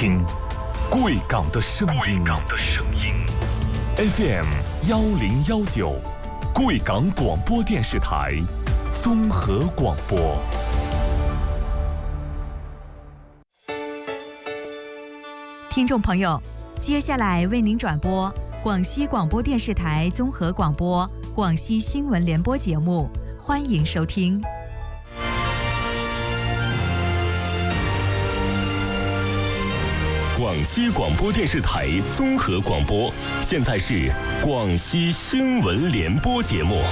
听贵港的声音。FM 1019，贵港广播电视台综合广播。 听众朋友，接下来为您转播广西广播电视台综合广播广西新闻联播节目，欢迎收听。 广西广播电视台综合广播，现在是广西新闻联播节目。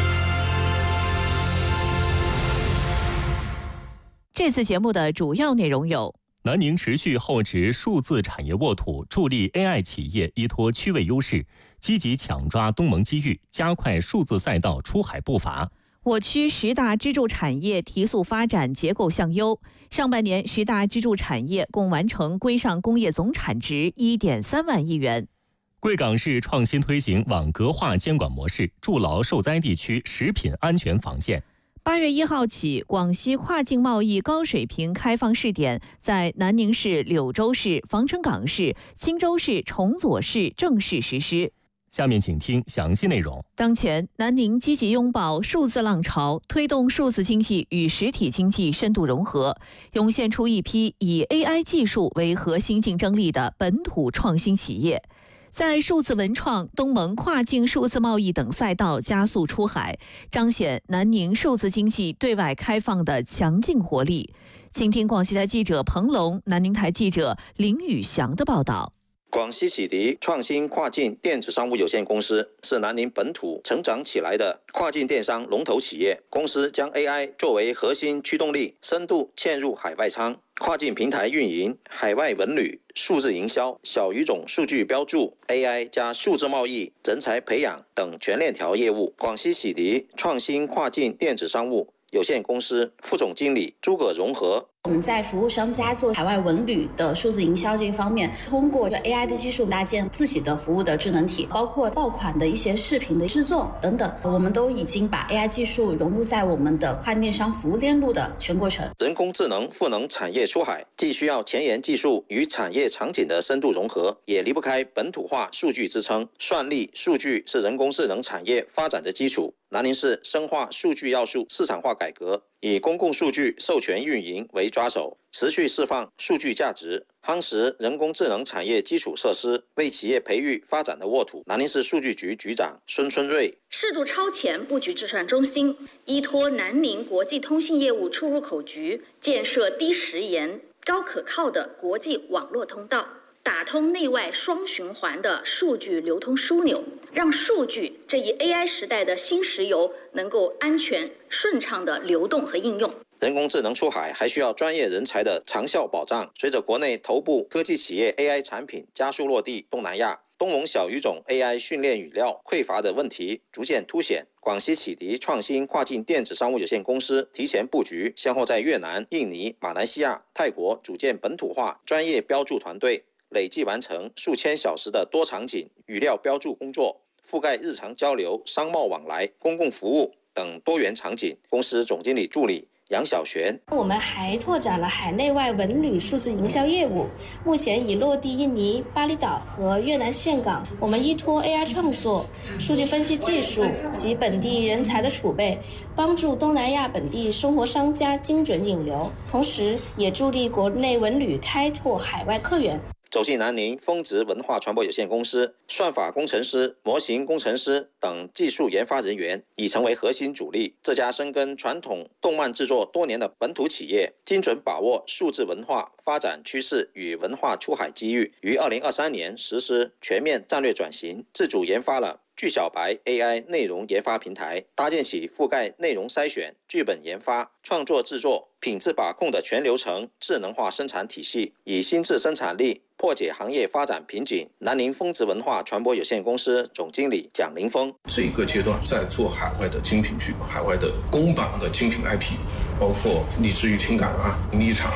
这次节目的主要内容有： 南宁持续厚植数字产业沃土，助力 AI 企业依托区位优势，积极抢抓东盟机遇，加快数字赛道出海步伐。 我区10大支柱产业提速发展结构向优，上半年10大支柱产业共完成规上工业总产值1.3万亿元。 贵港市创新推行网格化监管模式，筑牢受灾地区食品安全防线。 8月1号起，广西跨境贸易高水平开放试点在南宁市、柳州市、防城港市、钦州市、崇左市正式实施。 下面请听详细内容。 当前，南宁积极拥抱数字浪潮，推动数字经济与实体经济深度融合，涌现出一批以 AI 技术为核心竞争力的本土创新企业。在数字文创、东盟跨境数字贸易等赛道加速出海，彰显南宁数字经济对外开放的强劲活力。请听广西台记者彭龙、南宁台记者林宇翔的报道。 广西启迪创新跨境电子商务有限公司是南宁本土成长起来的跨境电商龙头企业。公司将 AI 作为核心驱动力，深度嵌入海外仓、跨境平台运营、海外文旅、数字营销、小语种数据标注、AI 加数字贸易、人才培养等全链条业务。广西启迪创新跨境电子商务有限公司副总经理诸葛融合。 我们在服务商家做海外文旅的数字营销这一方面，通过这个 AI 的技术搭建自己的服务的智能体，包括爆款的一些视频的制作等等，我们都已经把 AI 技术融入在我们的跨境电商服务链路的全过程。 人工智能赋能产业出海，既需要前沿技术与产业场景的深度融合，也离不开本土化数据支撑。算力、数据是人工智能产业发展的基础。南宁市深化数据要素市场化改革，以公共数据授权运营为抓手，持续释放数据价值，夯实人工智能产业基础设施，为企业培育发展的沃土。南宁市数据局局长孙春瑞： 适度超前布局计算中心，依托南宁国际通信业务出入口局，建设低时延、高可靠的国际网络通道，打通内外双循环的数据流通枢纽，让数据这一 AI 时代的新石油能够安全顺畅的流动和应用。 人工智能出海还需要专业人才的长效保障。随着国内头部科技企业 AI 产品加速落地东南亚，东盟小语种 AI 训练语料匮乏的问题逐渐凸显。广西启迪创新跨境电子商务有限公司提前布局，先后在越南、印尼、马来西亚、泰国组建本土化专业标注团队，累计完成数千小时的多场景语料标注工作，覆盖日常交流、商贸往来、公共服务等多元场景。公司总经理助理杨小璇： 我们还拓展了海内外文旅数字营销业务，目前已落地印尼、巴厘岛和越南岘港。我们依托 AI 创作、数据分析技术及本地人才的储备，帮助东南亚本地生活商家精准引流，同时也助力国内文旅开拓海外客源。 走进南宁峰值文化传播有限公司，算法工程师、模型工程师等技术研发人员已成为核心主力。这家深耕传统动漫制作多年的本土企业，精准把握数字文化发展趋势与文化出海机遇，于2023年实施全面战略转型，自主研发了聚小白 AI 内容研发平台，搭建起覆盖内容筛选、剧本研发、创作制作、品质把控的全流程智能化生产体系，以新质生产力破解行业发展瓶颈。南宁峰值文化传播有限公司总经理蒋凌峰： 这个阶段在做海外的精品剧、海外的公版的精品 IP， 包括励志与情感啊、迷场啊、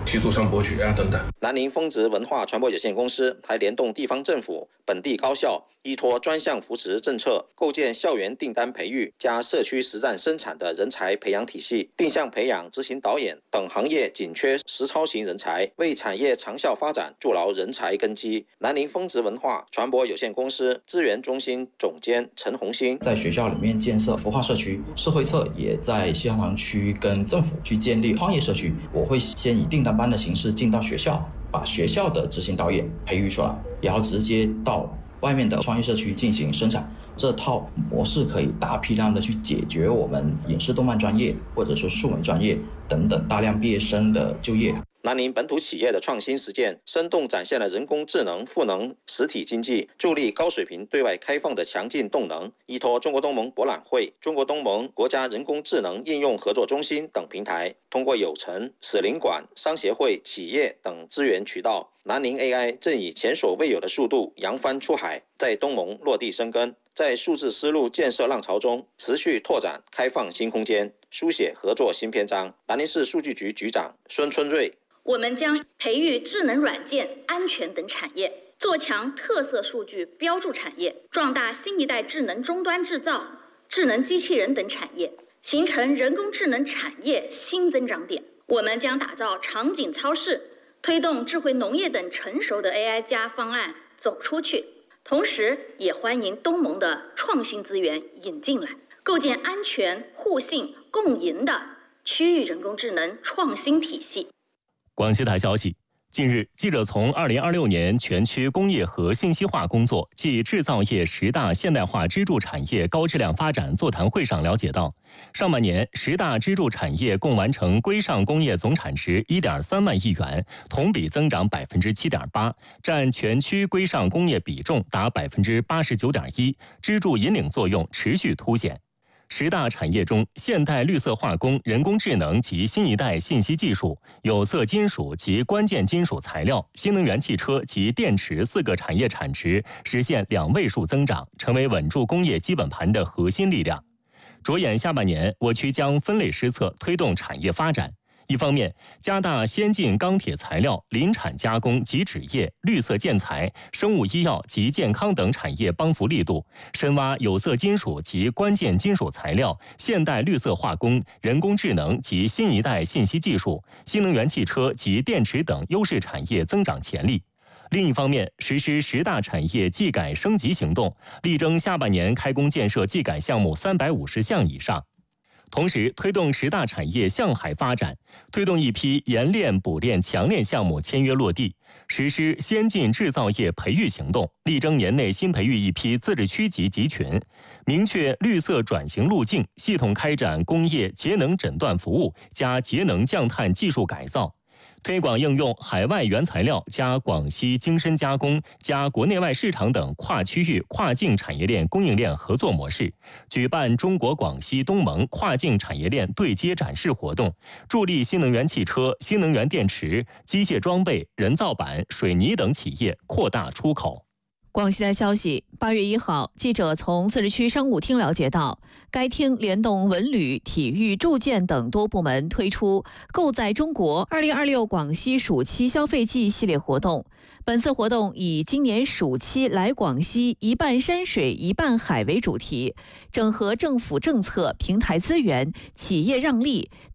基督山博取啊等等。 南宁丰值文化传播有限公司还联动地方政府、本地高校，依托专项扶持政策，构建校园订单培育加社区实战生产的人才培养体系，定向培养执行导演等行业紧缺实操型人才，为产业长效发展筑牢人才根基。南宁丰值文化传播有限公司资源中心总监陈红星在学校里面建设孵化社区，社会侧也在西航塘区跟政府去建立创业社区。我会先以订单班的形式进到学校，把学校的执行导演培育出来，然后直接到外面的创业社区进行生产。这套模式可以大批量的去解决我们影视动漫专业或者说数媒专业等等大量毕业生的就业。 南宁本土企业的创新实践，生动展现了人工智能赋能实体经济、助力高水平对外开放的强劲动能。依托中国东盟博览会、中国东盟国家人工智能应用合作中心等平台，通过有成、史领馆、商协会、企业等资源渠道，南宁 AI 正以前所未有的速度扬帆出海，在东盟落地生根。在数字丝路建设浪潮中，持续拓展开放新空间，书写合作新篇章。南宁市数据局局长孙春瑞。 我们将培育智能软件、安全等产业，做强特色数据标注产业，壮大新一代智能终端制造、智能机器人等产业，形成人工智能产业新增长点。我们将打造场景超市，推动智慧农业等成熟的 AI 加方案走出去，同时也欢迎东盟的创新资源引进来，构建安全、互信、共赢的区域人工智能创新体系。 广西台消息，近日，记者从2026年全区工业和信息化工作暨制造业10大现代化支柱产业高质量发展座谈会上了解到，上半年10大支柱产业共完成规上工业总产值1.3万亿元，同比增长7.8%，占全区规上工业比重达89.1%，支柱引领作用持续凸显。10大产业中，现代绿色化工、人工智能及新一代信息技术、有色金属及关键金属材料、新能源汽车及电池4个产业产值实现2位数增长，成为稳住工业基本盘的核心力量。着眼下半年，我区将分类施策，推动产业发展。一方面，加大先进钢铁材料、林产加工及纸业、绿色建材、生物医药及健康等产业帮扶力度，深挖有色金属及关键金属材料、现代绿色化工、人工智能及新一代信息技术、新能源汽车及电池等优势产业增长潜力。另一方面，实施10大产业技改升级行动，力争下半年开工建设技改项目350项以上。同时，推动10大产业向海发展，推动一批研炼、补炼、强炼项目签约落地，实施先进制造业培育行动，力争年内新培育一批自治区级集群，明确绿色转型路径，系统开展工业节能诊断服务加节能降碳技术改造。推广应用海外原材料加广西精深加工加国内外市场等跨区域跨境产业链供应链合作模式，举办中国广西东盟跨境产业链对接展示活动，助力新能源汽车、新能源电池、机械装备、人造板、水泥等企业扩大出口。 广西台消息，8月1号，记者从自治区商务厅了解到，该厅联动文旅、体育、住建等多部门推出“购在中国2026广西暑期消费季”系列活动。本次活动以今年暑期来广西一半山水一半海为主题，整合政府政策、平台资源、企业让利，